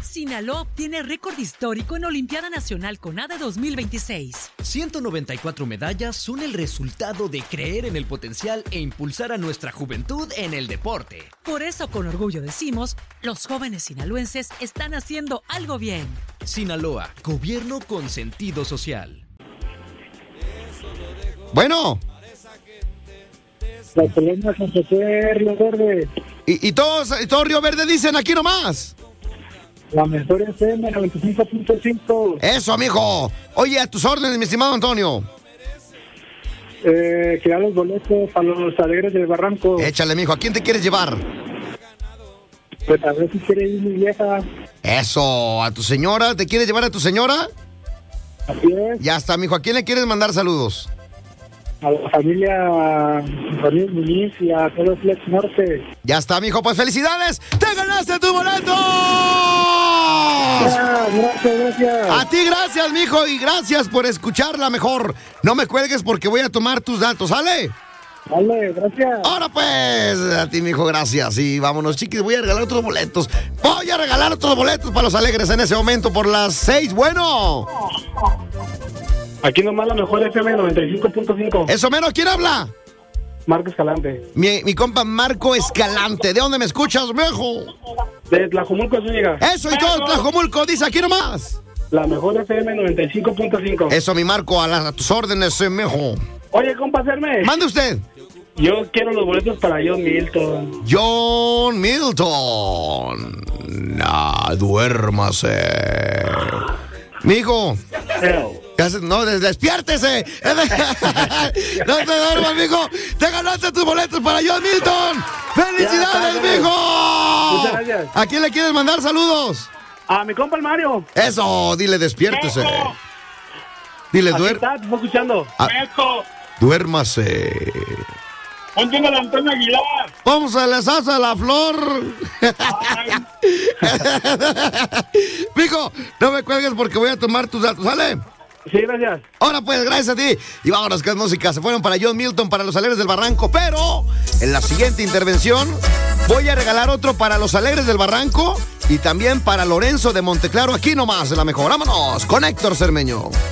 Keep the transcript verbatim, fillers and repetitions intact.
Sinaloa obtiene récord histórico en Olimpiada Nacional CONADE dos mil veintiséis. ciento noventa y cuatro medallas son el resultado de creer en el potencial e impulsar a nuestra juventud en el deporte. Por eso, con orgullo decimos, los jóvenes sinaloenses están haciendo algo bien. Sinaloa, gobierno con sentido social. Bueno. La Colina San José, Río Verde. Y, y todos, y todo Río Verde dicen aquí nomás. La mejor F M noventa y cinco punto cinco. Eso, amigo. Oye, a tus órdenes, mi estimado Antonio. Eh, que da los boletos a los Alegres del Barranco. Échale, mijo. ¿A quién te quieres llevar? Pues a ver si quiere ir mi vieja. Eso, ¿a tu señora? ¿Te quieres llevar a tu señora? Así es. Ya está, mijo. ¿A quién le quieres mandar saludos? A la familia Ramírez Muñiz y a todo Flex Norte. Ya está, mijo. Pues felicidades. ¡Te ganaste tu boleto! Ah, gracias, gracias. A ti gracias, mijo. Y gracias por escucharla mejor. No me cuelgues porque voy a tomar tus datos, ¿sale? Vale, gracias. Ahora pues, a ti, mijo, gracias. Y vámonos, chiquis, voy a regalar otros boletos. Voy a regalar otros boletos para los Alegres en ese momento por las seis. Bueno. Aquí nomás la mejor F M noventa y cinco punto cinco. Eso menos, ¿quién habla? Marco Escalante. Mi, mi compa Marco Escalante. ¿De dónde me escuchas, viejo? De Tlajomulco, Zúñiga. Eso y todo, Tlajomulco, dice aquí nomás. La mejor F M noventa y cinco punto cinco. Eso, mi Marco, a, las, a tus órdenes, eh, viejo. Oye, compa, hacerme. Mande usted. Yo quiero los boletos para John Milton. John Milton. Nah, duérmase. Mijo. No, despiértese. No te duermas, mijo. Te ganaste tus boletos para John Milton. ¡Felicidades, ya, mijo! Muchas gracias. ¿A quién le quieres mandar saludos? A mi compa el Mario. Eso, dile despiértese. Dile, Aquí duer... está, te estoy escuchando. Ah, duérmase. Ponte a Antonio Aguilar. Vamos a la salsa de la flor. Mijo, no me cuelgues porque voy a tomar tus datos, ¿sale? Sí, gracias. Ahora pues, gracias a ti. Y vámonos, que es música. Se fueron para John Milton, para los Alegres del Barranco. Pero en la siguiente intervención voy a regalar otro para los Alegres del Barranco y también para Lorenzo de Monteclaro. Aquí nomás, la mejor. Vámonos con Héctor Cermeño.